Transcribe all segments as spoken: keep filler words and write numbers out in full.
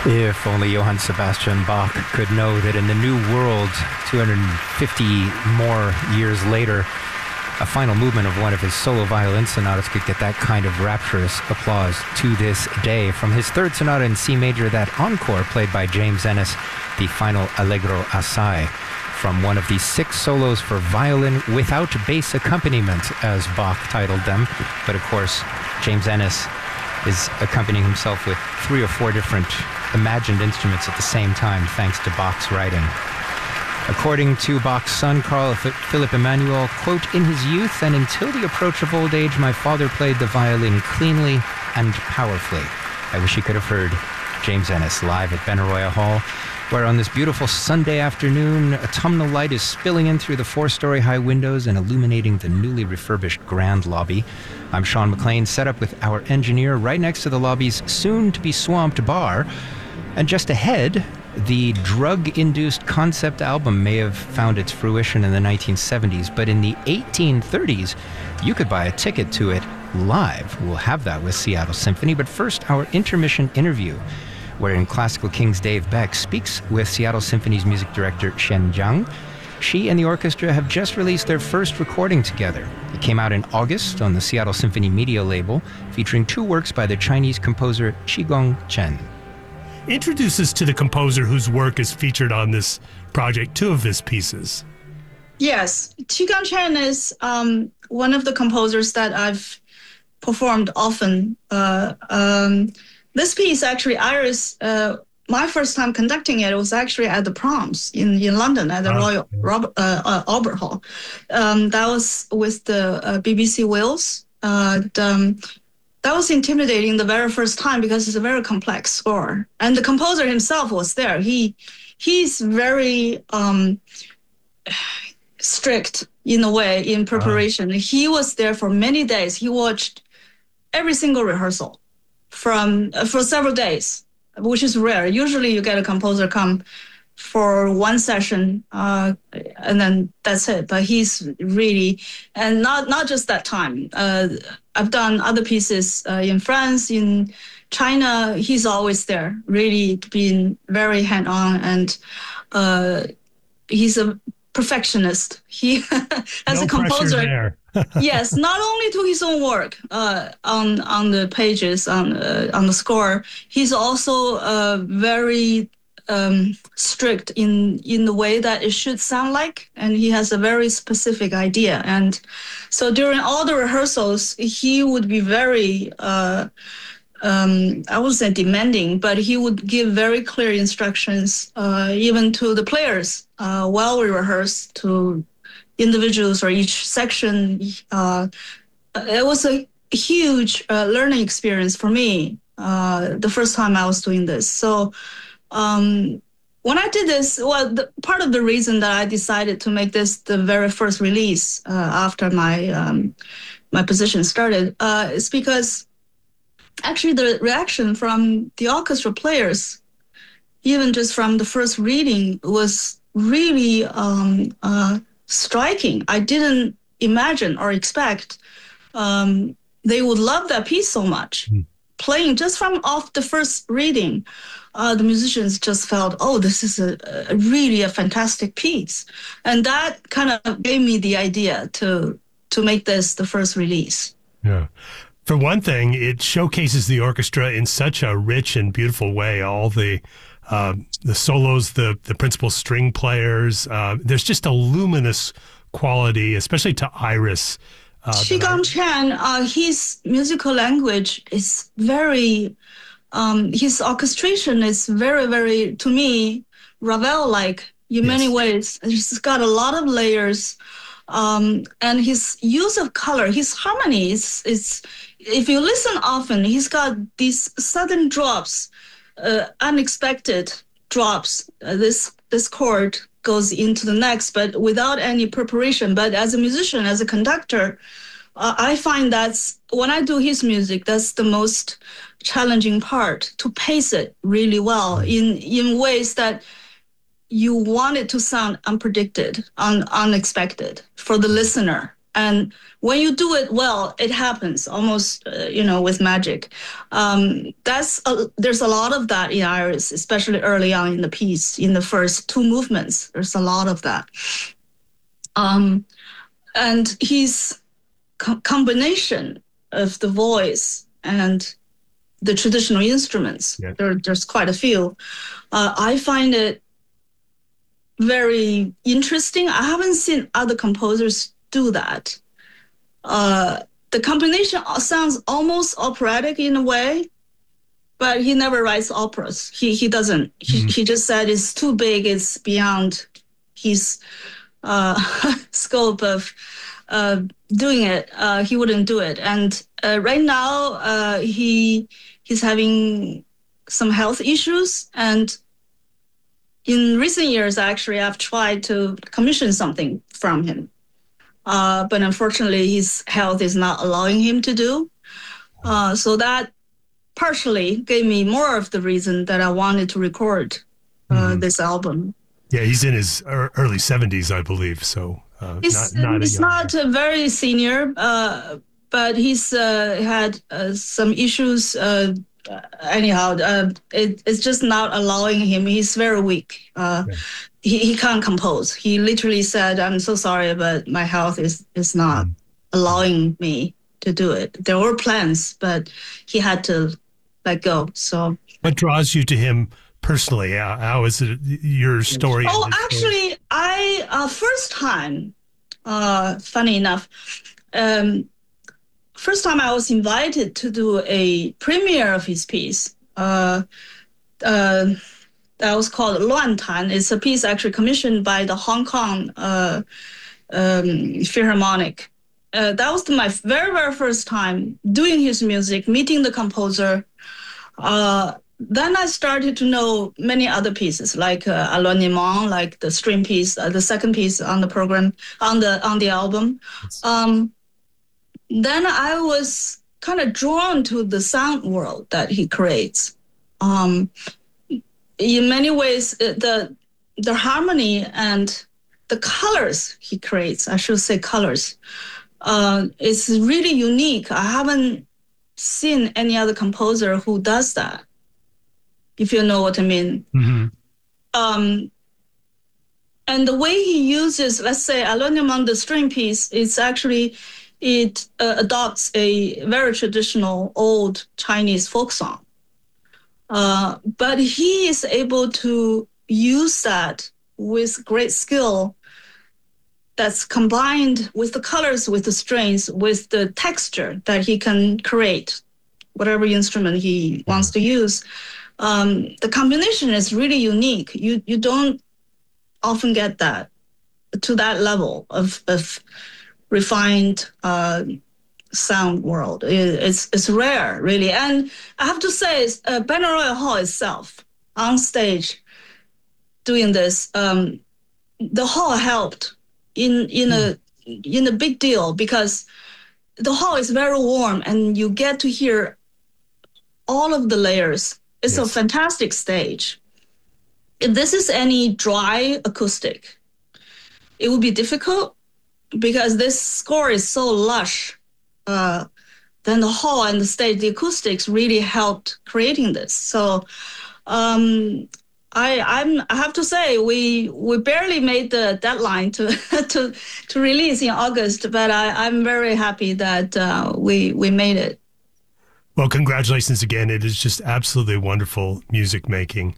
If only Johann Sebastian Bach could know that in the New World, two hundred fifty more years later, a final movement of one of his solo violin sonatas could get that kind of rapturous applause to this day. From his third sonata in C major, that encore played by James Ennis, the final Allegro assai, from one of the six solos for violin without bass accompaniment, as Bach titled them. But of course, James Ennis is accompanying himself with three or four different imagined instruments at the same time, thanks to Bach's writing. According to Bach's son, Carl Philipp Emanuel, quote, "In his youth and until the approach of old age, my father played the violin cleanly and powerfully." I wish you could have heard James Ennis live at Benaroya Hall, where on this beautiful Sunday afternoon, autumnal light is spilling in through the four-story high windows and illuminating the newly refurbished grand lobby. I'm Sean McLean, set up with our engineer right next to the lobby's soon-to-be swamped bar. And just ahead, the drug-induced concept album may have found its fruition in the nineteen seventies, but in the eighteen thirties, you could buy a ticket to it live. We'll have that with Seattle Symphony, but first, our intermission interview, wherein Classical King's Dave Beck speaks with Seattle Symphony's music director Shen Jiang. She and the orchestra have just released their first recording together. It came out in August on the Seattle Symphony Media label, featuring two works by the Chinese composer Qigong Chen. Introduce us to the composer whose work is featured on this project, two of his pieces. Yes, Qigong Chen is um, one of the composers that I've performed often. Uh, um, this piece, actually, Iris, uh, my first time conducting it, it was actually at the Proms in, in London at the oh. Royal Robert, uh, uh, Albert Hall. Um, that was with the uh, B B C Wales. Uh, the, um, That was intimidating the very first time because it's a very complex score. And the composer himself was there. He he's very um, strict in a way in preparation. Wow. He was there for many days. He watched every single rehearsal from uh, for several days, which is rare. Usually you get a composer come for one session uh, and then that's it. But he's really, and not, not just that time. Uh, I've done other pieces uh, in France, in China. He's always there, really being very hand-on, and uh, he's a perfectionist. He, as no a composer, there. yes, not only to his own work uh, on on the pages, on uh, on the score, he's also uh, very um, strict in in the way that it should sound like, and he has a very specific idea. And so during all the rehearsals, he would be very, uh, um, I would say demanding, but he would give very clear instructions, uh, even to the players uh, while we rehearse, to individuals or each section. Uh, it was a huge uh, learning experience for me uh, the first time I was doing this. So um, when I did this, well, the, part of the reason that I decided to make this the very first release uh, after my um, my position started uh, is because actually the reaction from the orchestra players, even just from the first reading, was really um, uh, striking. I didn't imagine or expect um, they would love that piece so much. Mm. Playing just from off the first reading, uh, the musicians just felt, oh, this is a, a really a fantastic piece. And that kind of gave me the idea to to make this the first release. Yeah. For one thing, it showcases the orchestra in such a rich and beautiful way. All the uh, the solos, the the principal string players. Uh, there's just a luminous quality, especially to Iris. Uh, Qigong Chen, uh, his musical language is very, um, his orchestration is very, very, to me, Ravel-like in yes. many ways. It's got a lot of layers. Um, and his use of color, his harmony is, is, if you listen often, he's got these sudden drops, uh, unexpected drops. Uh, this this chord goes into the next, but without any preparation. But as a musician, as a conductor, uh, I find that's, when I do his music, that's the most challenging part, to pace it really well in, in ways that you want it to sound unpredicted, un, unexpected for the listener. And when you do it well, it happens almost, uh, you know, with magic. Um, that's a, there's a lot of that in Iris, especially early on in the piece, in the first two movements. There's a lot of that. Um, and his co- combination of the voice and the traditional instruments, yeah. there, there's quite a few. Uh, I find it very interesting. I haven't seen other composers do that. Uh, the combination sounds almost operatic in a way, but he never writes operas. He he doesn't. He, mm-hmm. he just said it's too big. It's beyond his uh, scope of uh, doing it. Uh, he wouldn't do it. And uh, right now, uh, he he's having some health issues. And in recent years, actually, I've tried to commission something from him. Uh, but unfortunately, his health is not allowing him to do. Uh, so that partially gave me more of the reason that I wanted to record uh, mm-hmm. this album. Yeah, he's in his early seventies, I believe. So uh, he's not, not, he's not a very senior, uh, but he's uh, had uh, some issues. Uh, anyhow, uh, it, it's just not allowing him. He's very weak. Uh, yeah. He, he can't compose. He literally said, "I'm so sorry, but my health is, is not mm. allowing me to do it." There were plans, but he had to let go. So, what draws you to him personally? How, how is it your story? Oh, actually, story? I uh, first time, uh, funny enough, um, first time I was invited to do a premiere of his piece. Uh, uh, that was called Luan Tan. It's a piece actually commissioned by the Hong Kong uh, um, Philharmonic. Uh, that was my very, very first time doing his music, meeting the composer. Uh, then I started to know many other pieces, like uh, Aloignement, like the string piece, uh, the second piece on the program, on the on the album. Um, then I was kind of drawn to the sound world that he creates. Um, in many ways, the the harmony and the colors he creates, I should say colors, uh, is really unique. I haven't seen any other composer who does that, if you know what I mean. Mm-hmm. Um, and the way he uses, let's say, Aloignement, the string piece, it's actually, it uh, adopts a very traditional old Chinese folk song. Uh, but he is able to use that with great skill that's combined with the colors, with the strings, with the texture that he can create, whatever instrument he wants to use. Um, the combination is really unique. You you don't often get that to that level of, of refined uh, sound world. It's it's rare, really. And I have to say, uh, Benaroya Hall itself, on stage, doing this, um, the hall helped in in mm. a in a big deal, because the hall is very warm and you get to hear all of the layers. It's yes. a fantastic stage. If this is any dry acoustic, it would be difficult, because this score is so lush. Uh, then the hall and the stage, the acoustics really helped creating this. So um, I I'm, I have to say, we we barely made the deadline to to to release in August, but I, I'm very happy that uh, we we made it. Well, congratulations again. It is just absolutely wonderful music making.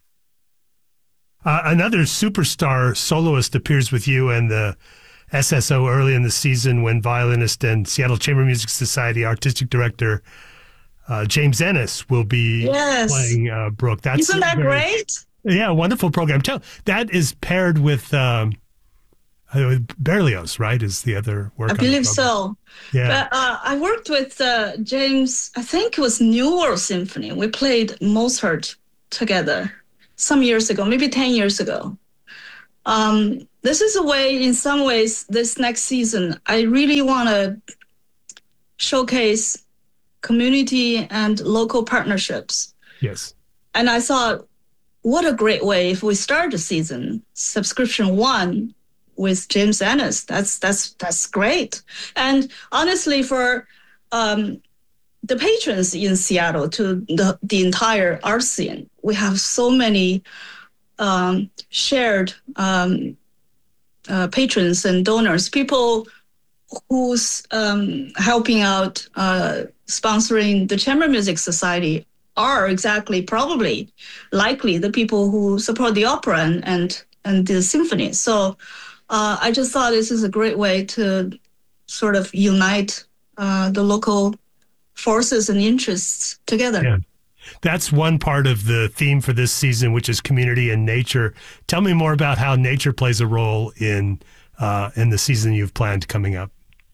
Uh, another superstar soloist appears with you and the S S O early in the season, when violinist and Seattle Chamber Music Society artistic director uh, James Ennis will be yes. playing uh, Brooke. That's Isn't that very, great? Yeah, wonderful program. Tell, that is paired with um, uh, Berlioz, right? Is the other work? I believe so. Yeah. But, uh, I worked with uh, James, I think it was New World Symphony. We played Mozart together some years ago, maybe ten years ago. Um, this is a way, in some ways, this next season, I really want to showcase community and local partnerships. Yes. And I thought, what a great way if we start the season, subscription one, with James Ennis. That's that's that's great. And honestly, for um, the patrons in Seattle, to the, the entire art scene, we have so many um, shared um, uh, patrons and donors, people who's um, helping out, uh, sponsoring the Chamber Music Society are exactly, probably, likely the people who support the opera and and, and the symphony. So uh, I just thought this is a great way to sort of unite uh, the local forces and interests together. Yeah. That's one part of the theme for this season, which is community and nature. Tell me more about how nature plays a role in uh, in the season you've planned coming up.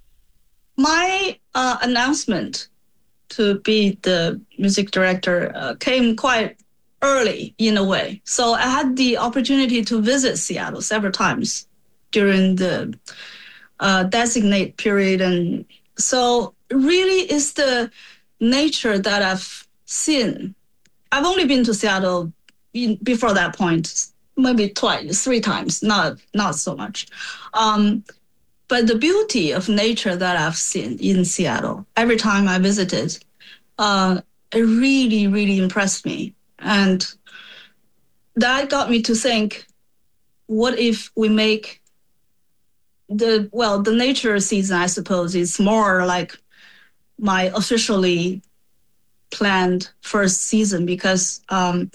My uh, announcement to be the music director uh, came quite early in a way. So I had the opportunity to visit Seattle several times during the uh, designate period. And so really it's the nature that I've seen. I've only been to Seattle in, before that point, maybe twice, three times, not not so much. Um, but the beauty of nature that I've seen in Seattle, every time I visited, uh, it really, really impressed me. And that got me to think, what if we make the, well, the nature season, I suppose, is more like my officially planned first season, because um,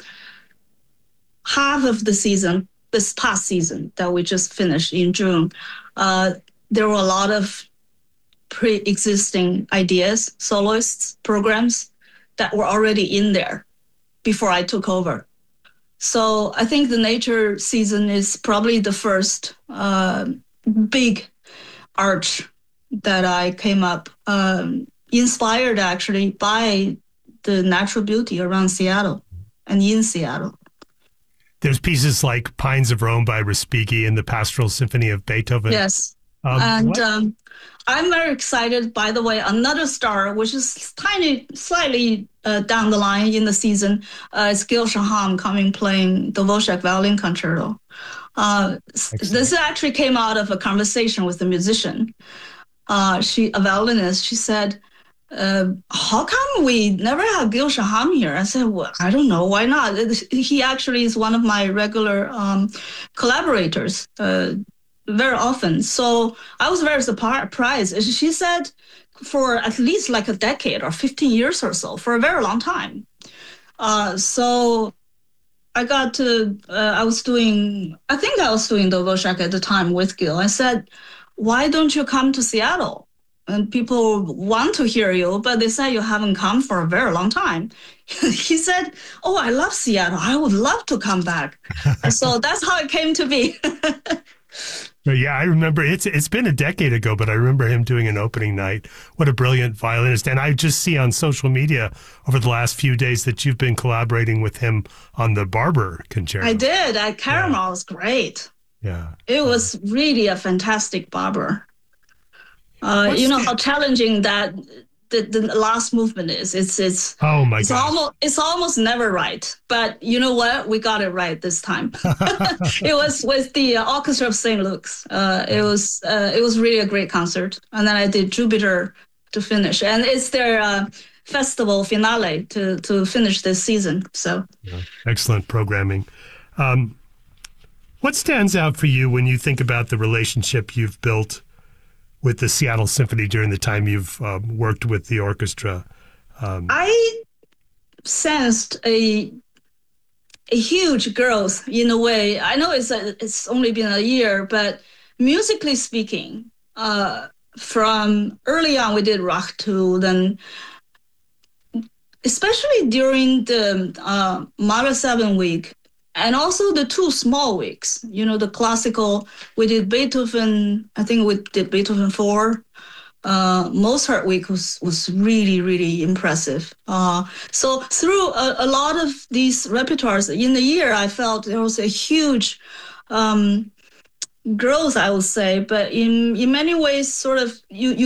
half of the season, this past season that we just finished in June, uh, there were a lot of pre-existing ideas, soloists, programs that were already in there before I took over. So I think the nature season is probably the first uh, big arch that I came up, um, inspired actually by the natural beauty around Seattle and in Seattle. There's pieces like Pines of Rome by Respighi and the Pastoral Symphony of Beethoven. Yes. Um, and um, I'm very excited, by the way, another star, which is tiny, slightly uh, down the line in the season, uh, is Gil Shaham coming playing the Dvorak Violin Concerto. Uh, this actually came out of a conversation with a musician. Uh, she, a violinist, she said, uh, how come we never have Gil Shaham here? I said, well, I don't know. Why not? He actually is one of my regular um, collaborators uh, very often. So I was very surprised. She said for at least like a decade or fifteen years or so, for a very long time. Uh, so I got to, uh, I was doing, I think I was doing the Dvorak at the time with Gil. I said, why don't you come to Seattle? And people want to hear you, but they say you haven't come for a very long time. He said, oh, I love Seattle. I would love to come back. So that's how it came to be. Yeah, I remember it's it's been a decade ago, but I remember him doing an opening night. What a brilliant violinist. And I just see on social media over the last few days that you've been collaborating with him on the Barber Concerto. I did. At Caramel, yeah. It was great. Yeah. It was really a fantastic Barber. Uh, you know the, how challenging that the, the last movement is. It's it's oh my it's gosh. almost it's almost never right. But you know what? We got it right this time. It was with the uh, Orchestra of Saint Luke's. Uh, it was uh, it was really a great concert. And then I did Jupiter to finish, and it's their uh, festival finale to to finish this season. So yeah. Excellent programming. Um, what stands out for you when you think about the relationship you've built with the Seattle Symphony during the time you've uh, worked with the orchestra? Um, I sensed a a huge growth in a way. I know it's a, it's only been a year, but musically speaking, uh, from early on we did Rock two, then especially during the uh, Mahler seven week, and also the two small weeks, you know, the classical, we did Beethoven, I think we did Beethoven four. Uh, Mozart week was, was really, really impressive. Uh, so through a, a lot of these repertoires in the year, I felt there was a huge um, growth, I would say, but in, in many ways, sort of, you, you